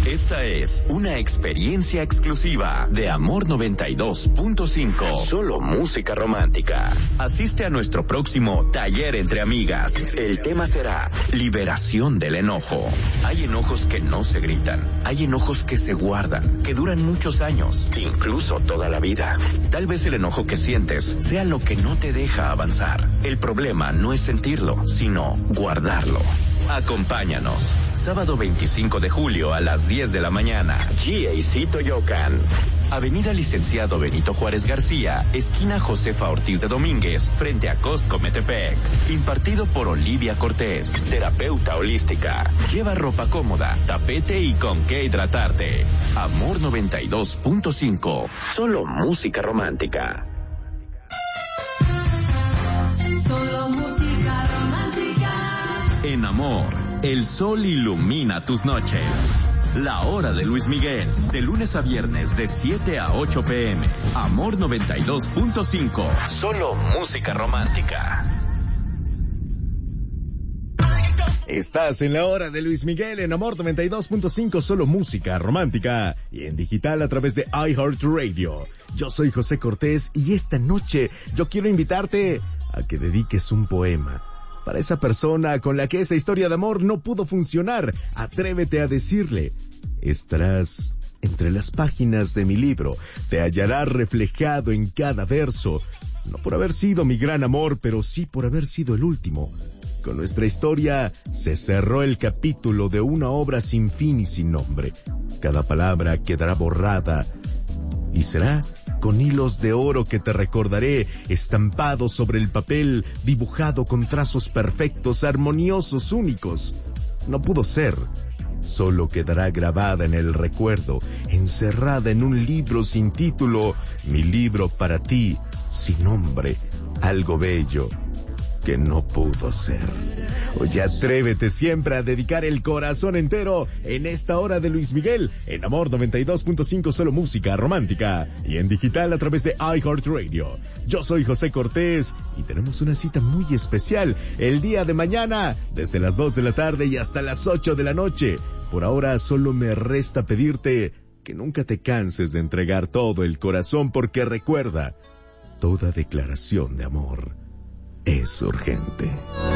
Esta es una experiencia exclusiva de Amor 92.5. Solo música romántica. Asiste a nuestro próximo taller entre amigas. El tema será liberación del enojo. Hay enojos que no se gritan. Hay enojos que se guardan, que duran muchos años, incluso toda la vida. Tal vez el enojo que sientes sea lo que no te deja avanzar. El problema no es sentirlo, sino guardarlo. Acompáñanos. Sábado 25 de julio a las 10 de la mañana. GAC Toyocan. Avenida Licenciado Benito Juárez García, esquina Josefa Ortiz de Domínguez, frente a Costco Metepec. Impartido por Olivia Cortés, terapeuta holística. Lleva ropa cómoda, tapete y con qué hidratarte. Amor 92.5. Solo música romántica. Solo música romántica. En Amor, el sol ilumina tus noches. La hora de Luis Miguel, de lunes a viernes de 7 a 8 p.m. Amor 92.5. Solo música romántica. Estás en la hora de Luis Miguel en Amor 92.5, solo música romántica y en digital a través de iHeartRadio. Yo soy José Cortés y esta noche yo quiero invitarte a que dediques un poema para esa persona con la que esa historia de amor no pudo funcionar. Atrévete a decirle: estarás entre las páginas de mi libro, te hallarás reflejado en cada verso, no por haber sido mi gran amor, pero sí por haber sido el último. Con nuestra historia se cerró el capítulo de una obra sin fin y sin nombre. Cada palabra quedará borrada y será con hilos de oro que te recordaré, estampado sobre el papel, dibujado con trazos perfectos, armoniosos, únicos. No pudo ser, solo quedará grabada en el recuerdo, encerrada en un libro sin título, mi libro para ti, sin nombre, algo bello que no pudo ser. Oye, atrévete siempre a dedicar el corazón entero en esta hora de Luis Miguel, en Amor 92.5, solo música romántica, y en digital a través de iHeartRadio. Yo soy José Cortés y tenemos una cita muy especial el día de mañana, desde las 2 de la tarde y hasta las 8 de la noche. Por ahora solo me resta pedirte que nunca te canses de entregar todo el corazón, porque recuerda, toda declaración de amor es urgente.